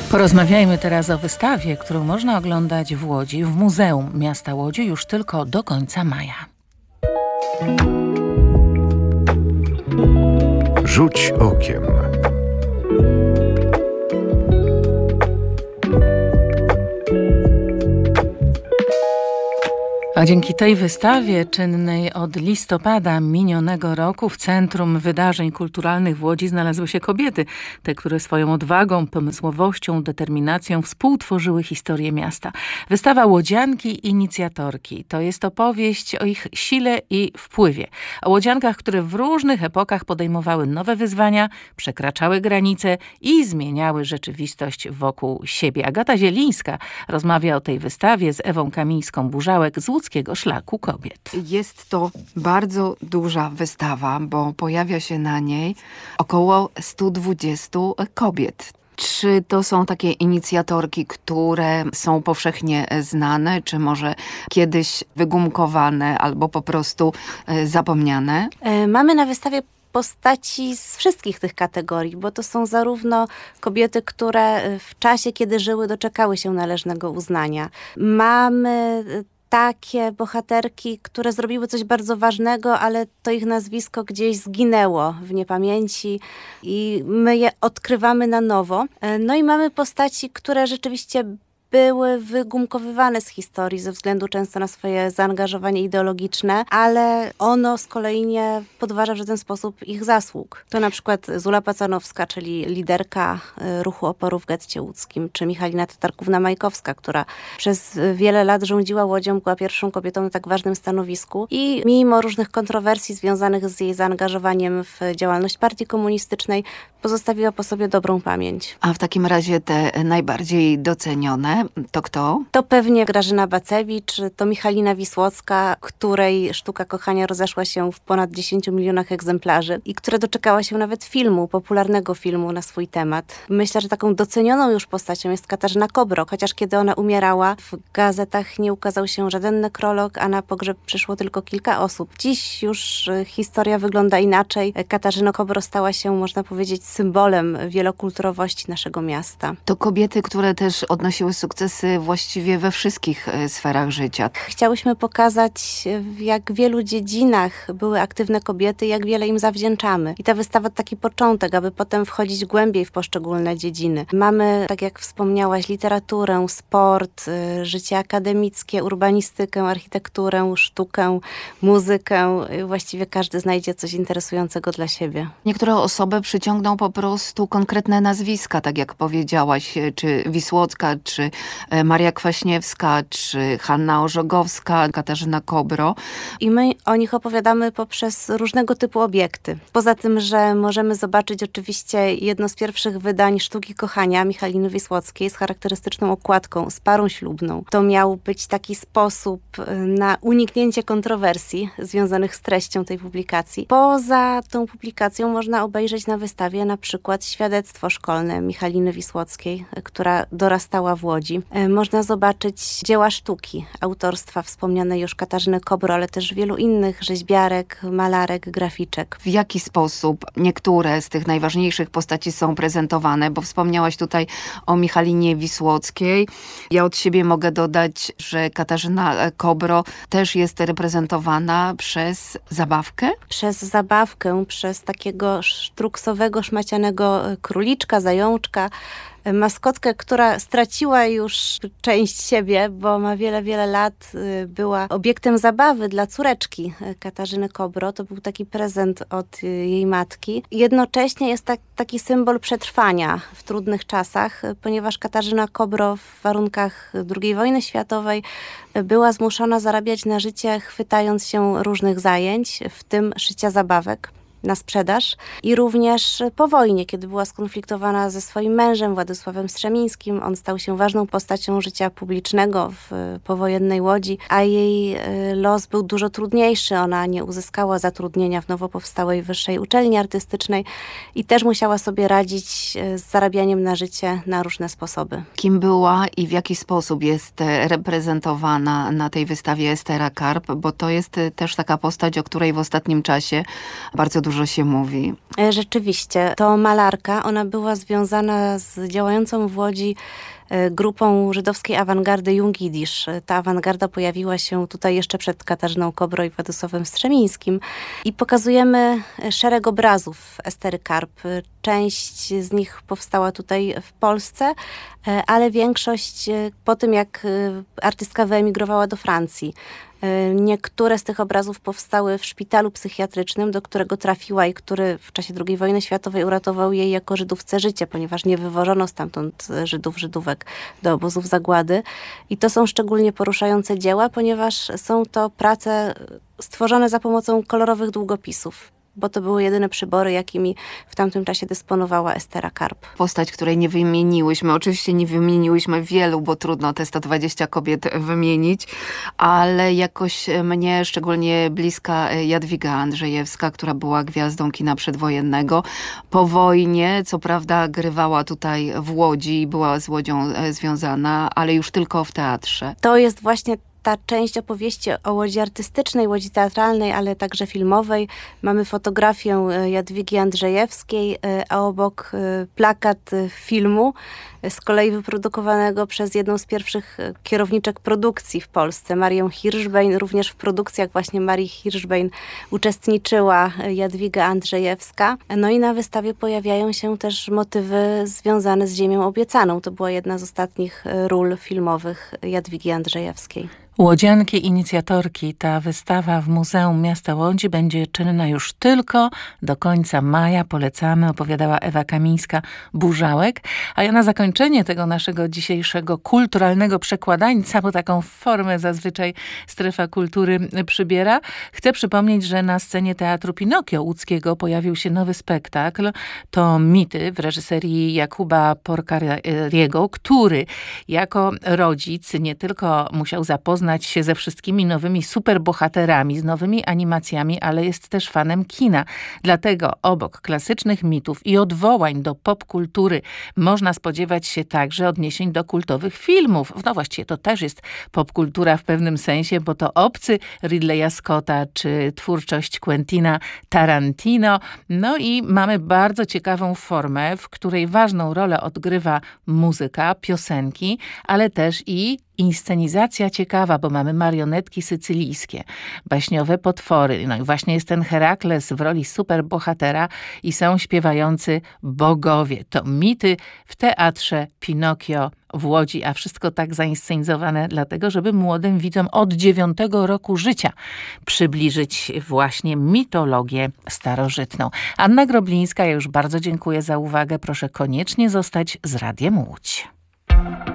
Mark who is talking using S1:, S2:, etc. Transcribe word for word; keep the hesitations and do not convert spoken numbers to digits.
S1: Porozmawiajmy teraz o wystawie, którą można oglądać w Łodzi, w Muzeum Miasta Łodzi już tylko do końca maja.
S2: Rzuć okiem.
S1: A dzięki tej wystawie, czynnej od listopada minionego roku, w centrum wydarzeń kulturalnych w Łodzi znalazły się kobiety. Te, które swoją odwagą, pomysłowością, determinacją współtworzyły historię miasta. Wystawa Łodzianki Inicjatorki to jest opowieść o ich sile i wpływie. O łodziankach, które w różnych epokach podejmowały nowe wyzwania, przekraczały granice i zmieniały rzeczywistość wokół siebie. Agata Zielińska rozmawia o tej wystawie z Ewą Kamińską-Burzałek z Łódzkiego Szlaku Kobiet.
S3: Jest to bardzo duża wystawa, bo pojawia się na niej około sto dwadzieścia kobiet. Czy to są takie inicjatorki, które są powszechnie znane, czy może kiedyś wygumkowane albo po prostu zapomniane?
S4: Mamy na wystawie postaci z wszystkich tych kategorii, bo to są zarówno kobiety, które w czasie, kiedy żyły, doczekały się należnego uznania. Mamy takie bohaterki, które zrobiły coś bardzo ważnego, ale to ich nazwisko gdzieś zginęło w niepamięci i my je odkrywamy na nowo. No i mamy postaci, które rzeczywiście były wygumkowywane z historii ze względu często na swoje zaangażowanie ideologiczne, ale ono z kolei nie podważa w żaden sposób ich zasług. To na przykład Zula Pacanowska, czyli liderka ruchu oporu w getcie łódzkim, czy Michalina Tatarkówna-Majkowska, która przez wiele lat rządziła Łodzią, była pierwszą kobietą na tak ważnym stanowisku i mimo różnych kontrowersji związanych z jej zaangażowaniem w działalność partii komunistycznej, pozostawiła po sobie dobrą pamięć.
S3: A w takim razie te najbardziej docenione to kto?
S4: To pewnie Grażyna Bacewicz, to Michalina Wisłocka, której sztuka kochania rozeszła się w ponad dziesięciu milionach egzemplarzy i która doczekała się nawet filmu, popularnego filmu na swój temat. Myślę, że taką docenioną już postacią jest Katarzyna Kobro, chociaż kiedy ona umierała, w gazetach nie ukazał się żaden nekrolog, a na pogrzeb przyszło tylko kilka osób. Dziś już historia wygląda inaczej. Katarzyna Kobro stała się, można powiedzieć, symbolem wielokulturowości naszego miasta.
S3: To kobiety, które też odnosiły sukcesy właściwie we wszystkich sferach życia.
S4: Chciałyśmy pokazać, w jak wielu dziedzinach były aktywne kobiety, jak wiele im zawdzięczamy. I ta wystawa to taki początek, aby potem wchodzić głębiej w poszczególne dziedziny. Mamy, tak jak wspomniałaś, literaturę, sport, życie akademickie, urbanistykę, architekturę, sztukę, muzykę. Właściwie każdy znajdzie coś interesującego dla siebie.
S3: Niektóre osoby przyciągną po prostu konkretne nazwiska, tak jak powiedziałaś, czy Wisłocka, czy Maria Kwaśniewska, czy Hanna Orzogowska, Katarzyna Kobro.
S4: I my o nich opowiadamy poprzez różnego typu obiekty. Poza tym, że możemy zobaczyć oczywiście jedno z pierwszych wydań Sztuki kochania Michaliny Wisłockiej z charakterystyczną okładką, z parą ślubną. To miał być taki sposób na uniknięcie kontrowersji związanych z treścią tej publikacji. Poza tą publikacją można obejrzeć na wystawie na przykład świadectwo szkolne Michaliny Wisłockiej, która dorastała w Łodzi. Można zobaczyć dzieła sztuki autorstwa wspomnianej już Katarzyny Kobro, ale też wielu innych rzeźbiarek, malarek, graficzek.
S3: W jaki sposób niektóre z tych najważniejszych postaci są prezentowane? Bo wspomniałaś tutaj o Michalinie Wisłockiej. Ja od siebie mogę dodać, że Katarzyna Kobro też jest reprezentowana przez zabawkę?
S4: Przez zabawkę, przez takiego sztruksowego, szmacianego króliczka, zajączka, maskotkę, która straciła już część siebie, bo ma wiele, wiele lat, była obiektem zabawy dla córeczki Katarzyny Kobro. To był taki prezent od jej matki. Jednocześnie jest tak, taki symbol przetrwania w trudnych czasach, ponieważ Katarzyna Kobro w warunkach drugiej wojny światowej była zmuszona zarabiać na życie, chwytając się różnych zajęć, w tym szycia zabawek na sprzedaż i również po wojnie, kiedy była skonfliktowana ze swoim mężem Władysławem Strzemińskim. On stał się ważną postacią życia publicznego w powojennej Łodzi, a jej los był dużo trudniejszy. Ona nie uzyskała zatrudnienia w nowo powstałej Wyższej Uczelni Artystycznej i też musiała sobie radzić z zarabianiem na życie na różne sposoby.
S3: Kim była i w jaki sposób jest reprezentowana na tej wystawie Estera Karp, bo to jest też taka postać, o której w ostatnim czasie bardzo dużo dużo się mówi.
S4: Rzeczywiście, to malarka, ona była związana z działającą w Łodzi grupą żydowskiej awangardy Jungidisz. Ta awangarda pojawiła się tutaj jeszcze przed Katarzyną Kobro i Władysławem Strzemińskim i pokazujemy szereg obrazów Estery Karp. Część z nich powstała tutaj w Polsce, ale większość po tym, jak artystka wyemigrowała do Francji. Niektóre z tych obrazów powstały w szpitalu psychiatrycznym, do którego trafiła i który w czasie drugiej wojny światowej uratował jej jako Żydówce życie, ponieważ nie wywożono stamtąd Żydów, Żydówek do obozów zagłady. I to są szczególnie poruszające dzieła, ponieważ są to prace stworzone za pomocą kolorowych długopisów, bo to były jedyne przybory, jakimi w tamtym czasie dysponowała Estera Karp.
S3: Postać, której nie wymieniłyśmy, oczywiście nie wymieniłyśmy wielu, bo trudno te sto dwadzieścia kobiet wymienić, ale jakoś mnie szczególnie bliska Jadwiga Andrzejewska, która była gwiazdą kina przedwojennego. Po wojnie, co prawda, grywała tutaj w Łodzi i była z Łodzią związana, ale już tylko w teatrze.
S4: To jest właśnie ta część opowieści o Łodzi artystycznej, Łodzi teatralnej, ale także filmowej. Mamy fotografię Jadwigi Andrzejewskiej, a obok plakat filmu, z kolei wyprodukowanego przez jedną z pierwszych kierowniczek produkcji w Polsce, Marię Hirschbein. Również w produkcjach właśnie Marii Hirschbein uczestniczyła Jadwiga Andrzejewska. No i na wystawie pojawiają się też motywy związane z Ziemią Obiecaną. To była jedna z ostatnich ról filmowych Jadwigi Andrzejewskiej.
S1: Łodzianki inicjatorki. Ta wystawa w Muzeum Miasta Łodzi będzie czynna już tylko do końca maja. Polecamy, opowiadała Ewa Kamińska-Burzałek. A ja na zakończenie tego naszego dzisiejszego kulturalnego przekładańca, bo taką formę zazwyczaj Strefa Kultury przybiera, chcę przypomnieć, że na scenie Teatru Pinokio łódzkiego pojawił się nowy spektakl. To Mity w reżyserii Jakuba Porcariego, który jako rodzic nie tylko musiał zapoznać się ze wszystkimi nowymi superbohaterami, z nowymi animacjami, ale jest też fanem kina. Dlatego obok klasycznych mitów i odwołań do popkultury można spodziewać się także odniesień do kultowych filmów. No właściwie to też jest popkultura w pewnym sensie, bo to Obcy Ridleya Scotta czy twórczość Quentina Tarantino. No i mamy bardzo ciekawą formę, w której ważną rolę odgrywa muzyka, piosenki, ale też i inscenizacja ciekawa, bo mamy marionetki sycylijskie, baśniowe potwory. No i właśnie jest ten Herakles w roli superbohatera i są śpiewający bogowie. To Mity w Teatrze Pinokio w Łodzi, a wszystko tak zainscenizowane dlatego, żeby młodym widzom od dziewiątego roku życia przybliżyć właśnie mitologię starożytną. Anna Groblińska, ja już bardzo dziękuję za uwagę. Proszę koniecznie zostać z Radiem Łódź.